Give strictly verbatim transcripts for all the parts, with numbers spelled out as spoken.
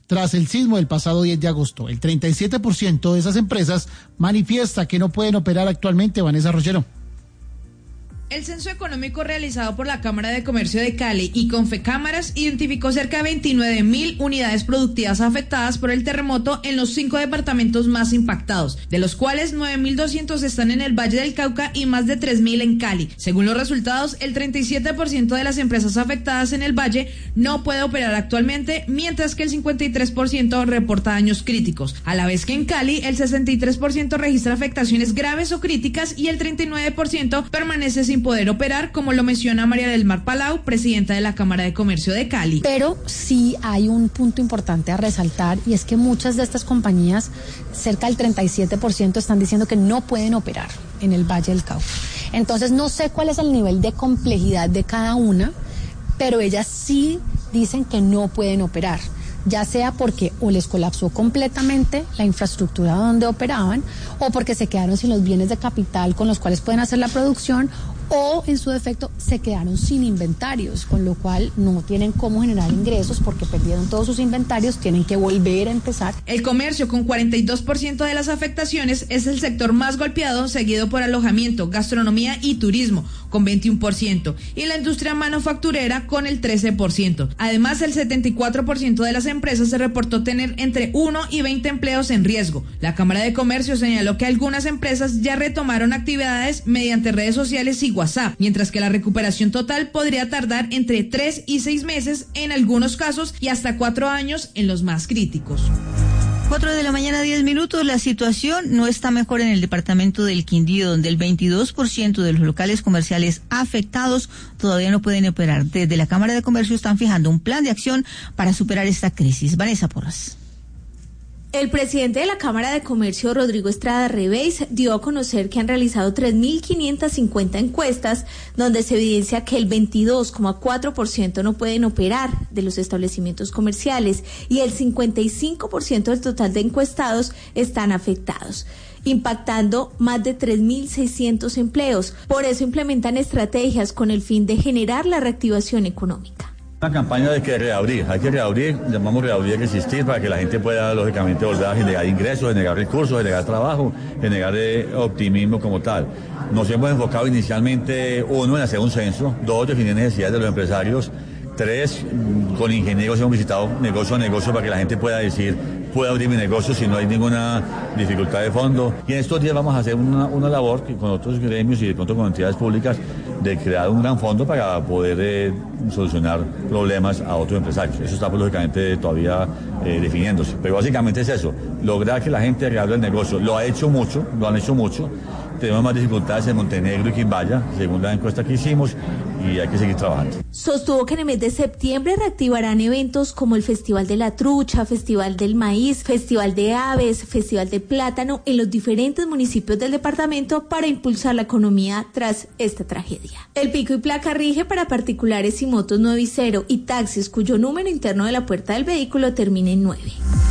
tras el sismo del pasado diez de agosto. El treinta y siete por ciento de esas empresas manifiesta que no pueden operar actualmente. Vanessa Rollero. El censo económico realizado por la Cámara de Comercio de Cali y Confecámaras identificó cerca de veintinueve mil unidades productivas afectadas por el terremoto en los cinco departamentos más impactados, de los cuales nueve mil doscientos están en el Valle del Cauca y más de tres mil en Cali. Según los resultados, el treinta y siete por ciento de las empresas afectadas en el Valle no puede operar actualmente, mientras que el cincuenta y tres por ciento reporta daños críticos, a la vez que en Cali el sesenta y tres por ciento registra afectaciones graves o críticas y el treinta y nueve por ciento permanece sin poder operar, como lo menciona María del Mar Palau, presidenta de la Cámara de Comercio de Cali. Pero sí hay un punto importante a resaltar, y es que muchas de estas compañías, cerca del treinta y siete por ciento, están diciendo que no pueden operar en el Valle del Cauca. Entonces no sé cuál es el nivel de complejidad de cada una, pero ellas sí dicen que no pueden operar, ya sea porque o les colapsó completamente la infraestructura donde operaban, o porque se quedaron sin los bienes de capital con los cuales pueden hacer la producción, o en su defecto se quedaron sin inventarios, con lo cual no tienen cómo generar ingresos porque perdieron todos sus inventarios, tienen que volver a empezar. El comercio, con cuarenta y dos por ciento de las afectaciones, es el sector más golpeado, seguido por alojamiento, gastronomía y turismo, con veintiuno por ciento, y la industria manufacturera con el trece por ciento. Además, el setenta y cuatro por ciento de las empresas se reportó tener entre uno y veinte empleos en riesgo. La Cámara de Comercio señaló que algunas empresas ya retomaron actividades mediante redes sociales y WhatsApp, mientras que la recuperación total podría tardar entre tres y seis meses en algunos casos y hasta cuatro años en los más críticos. Cuatro de la mañana, diez minutos. La situación no está mejor en el departamento del Quindío, donde el veintidós por ciento de los locales comerciales afectados todavía no pueden operar. Desde la Cámara de Comercio están fijando un plan de acción para superar esta crisis. Vanessa Porras. El presidente de la Cámara de Comercio, Rodrigo Estrada Rebeis, dio a conocer que han realizado tres mil quinientas cincuenta encuestas, donde se evidencia que el veintidós coma cuatro por ciento no pueden operar de los establecimientos comerciales y el cincuenta y cinco por ciento del total de encuestados están afectados, impactando más de tres mil seiscientos empleos. Por eso implementan estrategias con el fin de generar la reactivación económica. Una campaña de que reabrir, hay que reabrir, llamamos reabrir resistir, para que la gente pueda lógicamente volver a generar ingresos, generar recursos, generar trabajo, generar eh, optimismo como tal. Nos hemos enfocado inicialmente, uno, en hacer un censo, dos, definir necesidades de los empresarios, tres, con ingenieros hemos visitado negocio a negocio para que la gente pueda decir, puedo abrir mi negocio si no hay ninguna dificultad de fondo. Y en estos días vamos a hacer una, una labor que con otros gremios y de pronto con entidades públicas de crear un gran fondo para poder eh, solucionar problemas a otros empresarios. Eso está pues, lógicamente todavía eh, definiéndose. Pero básicamente es eso, lograr que la gente reabra el negocio. Lo ha hecho mucho, lo han hecho mucho. Tenemos más dificultades en Montenegro y Quimbaya, según la encuesta que hicimos, y hay que seguir trabajando. Sostuvo que en el mes de septiembre reactivarán eventos como el Festival de la Trucha, Festival del Maíz, Festival de Aves, Festival de Plátano en los diferentes municipios del departamento para impulsar la economía tras esta tragedia. El pico y placa rige para particulares y motos nueve y cero y taxis cuyo número interno de la puerta del vehículo termine en nueve.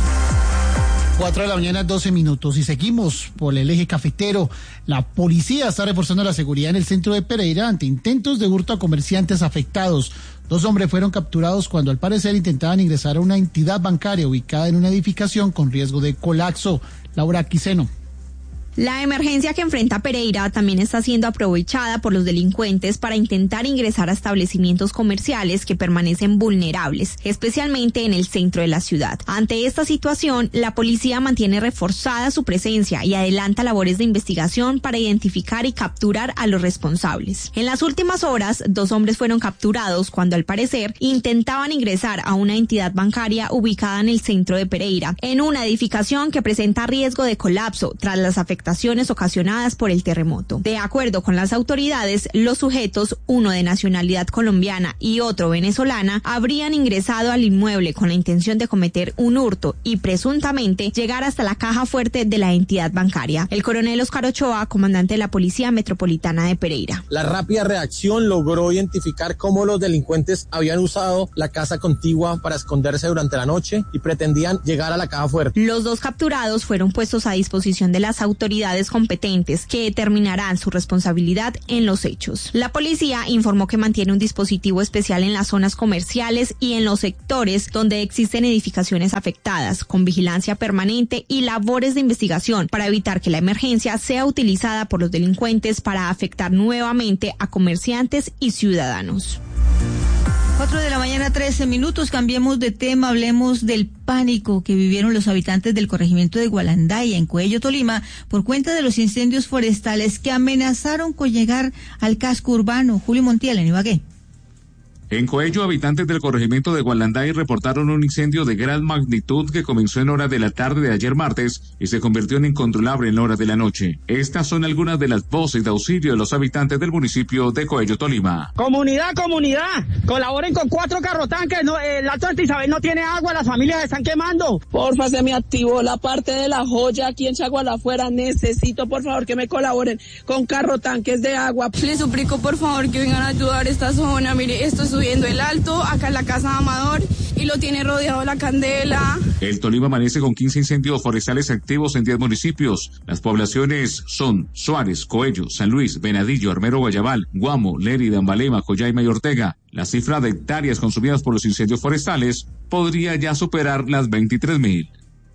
Cuatro de la mañana, doce minutos, y seguimos por el eje cafetero. La policía está reforzando la seguridad en el centro de Pereira ante intentos de hurto a comerciantes afectados. Dos hombres fueron capturados cuando al parecer intentaban ingresar a una entidad bancaria ubicada en una edificación con riesgo de colapso. Laura Quiseno. La emergencia que enfrenta Pereira también está siendo aprovechada por los delincuentes para intentar ingresar a establecimientos comerciales que permanecen vulnerables, especialmente en el centro de la ciudad. Ante esta situación, la policía mantiene reforzada su presencia y adelanta labores de investigación para identificar y capturar a los responsables. En las últimas horas, dos hombres fueron capturados cuando al parecer intentaban ingresar a una entidad bancaria ubicada en el centro de Pereira, en una edificación que presenta riesgo de colapso tras las afectaciones ocasionadas por el terremoto. De acuerdo con las autoridades, los sujetos, uno de nacionalidad colombiana y otro venezolana, habrían ingresado al inmueble con la intención de cometer un hurto y presuntamente llegar hasta la caja fuerte de la entidad bancaria. El coronel Oscar Ochoa, comandante de la Policía Metropolitana de Pereira. La rápida reacción logró identificar cómo los delincuentes habían usado la casa contigua para esconderse durante la noche y pretendían llegar a la caja fuerte. Los dos capturados fueron puestos a disposición de las autoridades autoridades competentes que determinarán su responsabilidad en los hechos. La policía informó que mantiene un dispositivo especial en las zonas comerciales y en los sectores donde existen edificaciones afectadas, con vigilancia permanente y labores de investigación para evitar que la emergencia sea utilizada por los delincuentes para afectar nuevamente a comerciantes y ciudadanos. Cuatro de la mañana, trece minutos, cambiemos de tema, hablemos del pánico que vivieron los habitantes del corregimiento de Gualandaya, en Coello, Tolima, por cuenta de los incendios forestales que amenazaron con llegar al casco urbano. Julio Montiel, en Ibagué. En Coello, habitantes del corregimiento de Gualanday reportaron un incendio de gran magnitud que comenzó en hora de la tarde de ayer martes y se convirtió en incontrolable en hora de la noche. Estas son algunas de las voces de auxilio de los habitantes del municipio de Coello, Tolima. Comunidad, comunidad, colaboren con cuatro carrotanques, no, el Alto Santa Isabel no tiene agua, las familias están quemando. Porfa, se me activó la parte de la joya aquí en Chagualafuera, necesito por favor que me colaboren con carrotanques de agua. Les suplico por favor que vengan a ayudar a esta zona, mire, esto es subiendo el Alto, acá en la casa de Amador, y lo tiene rodeado la Candela. El Tolima amanece con quince incendios forestales activos en diez municipios. Las poblaciones son Suárez, Coello, San Luis, Venadillo, Armero, Guayabal, Guamo, Lérida, Ambalema, Coyaima y Ortega. La cifra de hectáreas consumidas por los incendios forestales podría ya superar las veintitrés mil.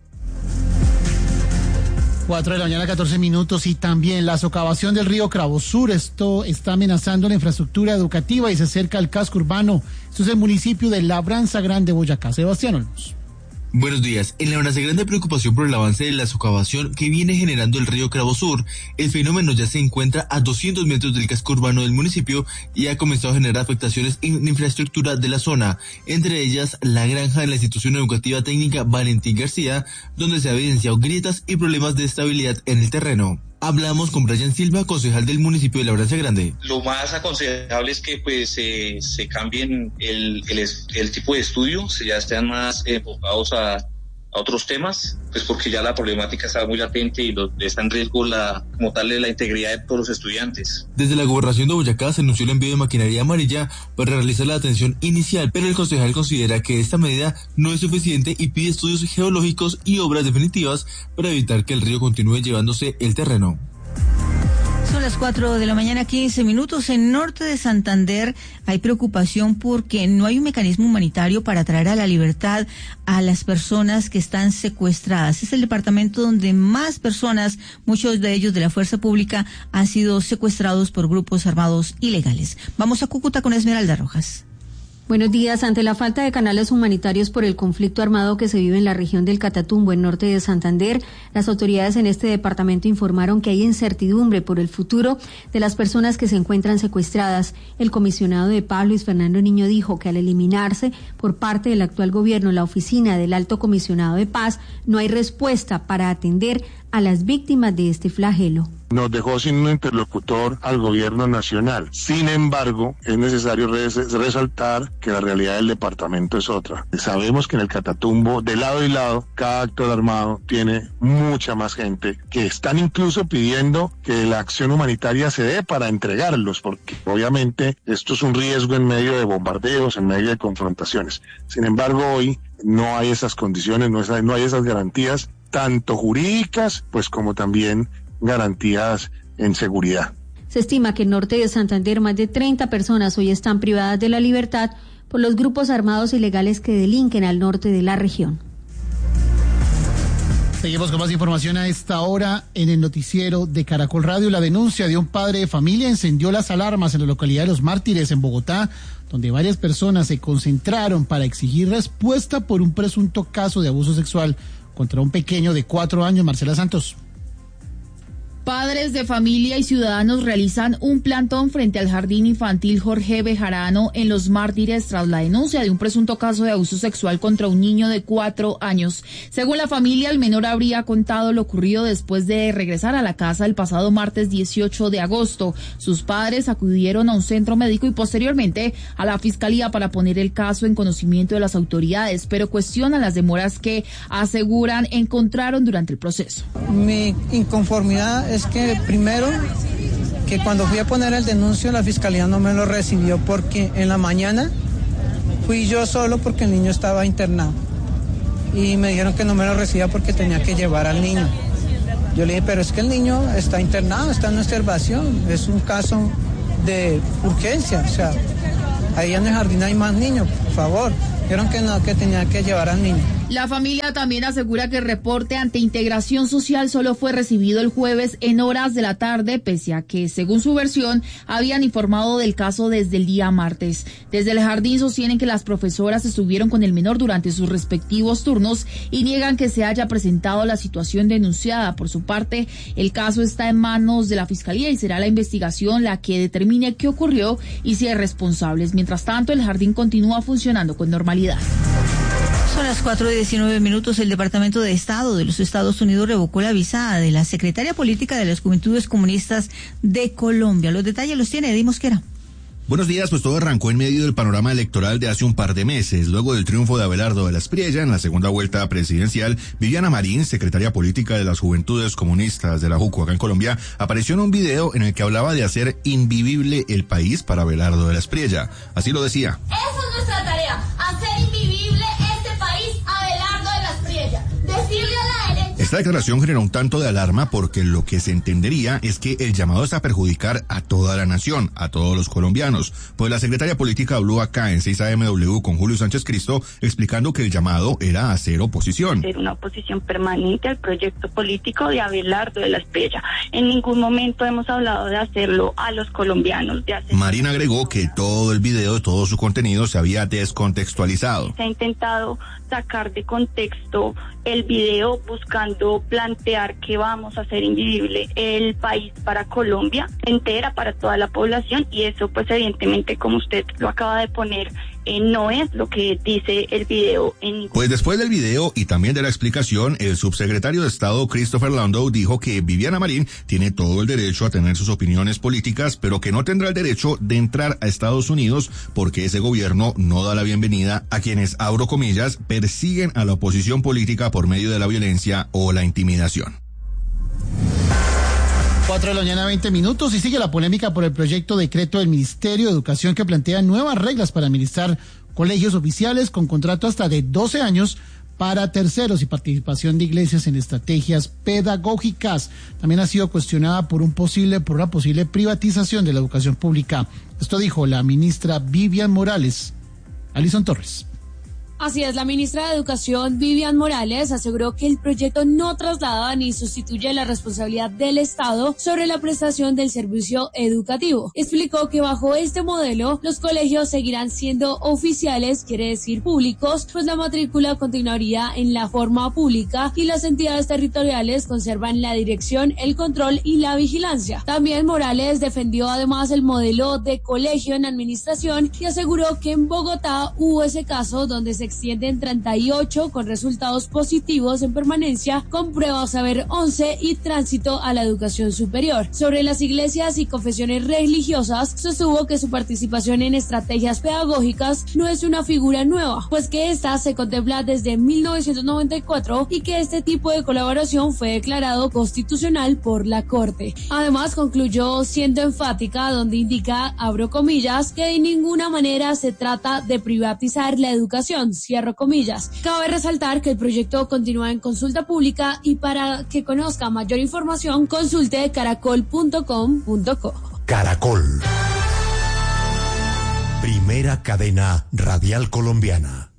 Cuatro de la mañana, catorce minutos, y también la socavación del río Cravosur. Esto está amenazando la infraestructura educativa y se acerca al casco urbano. Esto es el municipio de Labranza Grande, Boyacá. Sebastián Olmos. Buenos días. En Labranza Grande, preocupación por el avance de la socavación que viene generando el río Cravosur. El fenómeno ya se encuentra a doscientos metros del casco urbano del municipio y ha comenzado a generar afectaciones en la infraestructura de la zona, entre ellas la granja de la institución educativa técnica Valentín García, donde se han evidenciado grietas y problemas de estabilidad en el terreno. Hablamos con Brian Silva, concejal del municipio de Labranza Grande. Lo más aconsejable es que pues eh, se cambien el, el, el tipo de estudio, se ya estén más enfocados a, a otros temas, pues porque ya la problemática está muy latente y lo, está en riesgo la, como tal la integridad de todos los estudiantes. Desde la Gobernación de Boyacá se anunció el envío de maquinaria amarilla para realizar la atención inicial, pero el concejal considera que esta medida no es suficiente y pide estudios geológicos y obras definitivas para evitar que el río continúe llevándose el terreno. Son las cuatro de la mañana, quince minutos. En norte de Santander hay preocupación porque no hay un mecanismo humanitario para traer a la libertad a las personas que están secuestradas. Es el departamento donde más personas, muchos de ellos de la fuerza pública, han sido secuestrados por grupos armados ilegales. Vamos a Cúcuta con Esmeralda Rojas. Buenos días. Ante la falta de canales humanitarios por el conflicto armado que se vive en la región del Catatumbo, en norte de Santander, las autoridades en este departamento informaron que hay incertidumbre por el futuro de las personas que se encuentran secuestradas. El comisionado de paz, Luis Fernando Niño, dijo que al eliminarse por parte del actual gobierno la oficina del Alto Comisionado de Paz, no hay respuesta para atender a las víctimas de este flagelo. Nos dejó sin un interlocutor al gobierno nacional. Sin embargo, es necesario res- resaltar que la realidad del departamento es otra. Sabemos que en el Catatumbo, de lado y lado, cada actor armado tiene mucha más gente que están incluso pidiendo que la acción humanitaria se dé para entregarlos, porque obviamente esto es un riesgo en medio de bombardeos, en medio de confrontaciones. Sin embargo, hoy no hay esas condiciones, no, es, no hay esas garantías, tanto jurídicas, pues como también garantías en seguridad. Se estima que en norte de Santander más de treinta personas hoy están privadas de la libertad por los grupos armados ilegales que delinquen al norte de la región. Seguimos con más información a esta hora en el noticiero de Caracol Radio. La denuncia de un padre de familia encendió las alarmas en la localidad de Los Mártires, en Bogotá, donde varias personas se concentraron para exigir respuesta por un presunto caso de abuso sexual contra un pequeño de cuatro años. Marcela Santos. Padres de familia y ciudadanos realizan un plantón frente al Jardín Infantil Jorge Bejarano en Los Mártires tras la denuncia de un presunto caso de abuso sexual contra un niño de cuatro años. Según la familia, el menor habría contado lo ocurrido después de regresar a la casa el pasado martes dieciocho de agosto. Sus padres acudieron a un centro médico y posteriormente a la fiscalía para poner el caso en conocimiento de las autoridades, pero cuestionan las demoras que aseguran encontraron durante el proceso. Mi inconformidad es que primero que cuando fui a poner el denuncio la fiscalía no me lo recibió porque en la mañana fui yo solo porque el niño estaba internado y me dijeron que no me lo recibía porque tenía que llevar al niño. Yo le dije, pero es que el niño está internado, está en observación, es un caso de urgencia, o sea, ahí en el jardín hay más niños, por favor. Dijeron que no, que tenía que llevar al niño. La familia también asegura que el reporte ante Integración Social solo fue recibido el jueves en horas de la tarde, pese a que, según su versión, habían informado del caso desde el día martes. Desde el jardín sostienen que las profesoras estuvieron con el menor durante sus respectivos turnos y niegan que se haya presentado la situación denunciada. Por su parte, el caso está en manos de la Fiscalía y será la investigación la que determine qué ocurrió y si hay responsables. Mientras tanto, el jardín continúa funcionando con normalidad. Son las cuatro y diecinueve minutos. El Departamento de Estado de los Estados Unidos revocó la visa de la secretaria política de las Juventudes Comunistas de Colombia. Los detalles los tiene Eddie Mosquera. Buenos días, pues todo arrancó en medio del panorama electoral de hace un par de meses. Luego del triunfo de Abelardo de la Espriella en la segunda vuelta presidencial, Viviana Marín, secretaria política de las Juventudes Comunistas de la JUCO acá en Colombia, apareció en un video en el que hablaba de hacer invivible el país para Abelardo de la Espriella. Así lo decía. Esa es nuestra tarea, hacer invivible este país a Abelardo de la Espriella. Decirle a la derecha. Esta declaración generó un tanto de alarma porque lo que se entendería es que el llamado es a perjudicar a toda la nación, a todos los colombianos. Pues la secretaria política habló acá en seis A M W con Julio Sánchez Cristo explicando que el llamado era a hacer oposición. Ser una oposición permanente al proyecto político de Abelardo de la Espriella. En ningún momento hemos hablado de hacerlo a los colombianos. De hacer... Marín agregó que todo el video, todo su contenido se había descontextualizado. Se ha intentado sacar de contexto el video buscando plantear que vamos a hacer invivible el país para Colombia entera, para toda la población, y eso pues evidentemente, como usted lo acaba de poner, eh, no es lo que dice el video. En... Pues después del video y también de la explicación, el subsecretario de Estado Christopher Landau dijo que Viviana Marín tiene todo el derecho a tener sus opiniones políticas, pero que no tendrá el derecho de entrar a Estados Unidos porque ese gobierno no da la bienvenida a quienes, abro comillas, persiguen a la oposición política por medio de la violencia o la intimidación. Cuatro de la mañana, veinte minutos, y sigue la polémica por el proyecto decreto del Ministerio de Educación que plantea nuevas reglas para administrar colegios oficiales con contrato hasta de doce años para terceros y participación de iglesias en estrategias pedagógicas. También ha sido cuestionada por un posible, por una posible privatización de la educación pública. Esto dijo la ministra Vivian Morales. Alison Torres. Así es, la ministra de Educación, Vivian Morales, aseguró que el proyecto no traslada ni sustituye la responsabilidad del Estado sobre la prestación del servicio educativo. Explicó que bajo este modelo, los colegios seguirán siendo oficiales, quiere decir públicos, pues la matrícula continuaría en la forma pública y las entidades territoriales conservan la dirección, el control y la vigilancia. También Morales defendió además el modelo de colegio en administración y aseguró que en Bogotá hubo ese caso donde se extienden treinta y ocho con resultados positivos en permanencia, con pruebas a ver once y tránsito a la educación superior. Sobre las iglesias y confesiones religiosas, sostuvo que su participación en estrategias pedagógicas no es una figura nueva, pues que esta se contempla desde mil novecientos noventa y cuatro y que este tipo de colaboración fue declarado constitucional por la Corte. Además, concluyó siendo enfática donde indica, abro comillas, que de ninguna manera se trata de privatizar la educación, cierro comillas. Cabe resaltar que el proyecto continúa en consulta pública y para que conozca mayor información consulte caracol punto com punto co. Caracol. Primera cadena radial colombiana.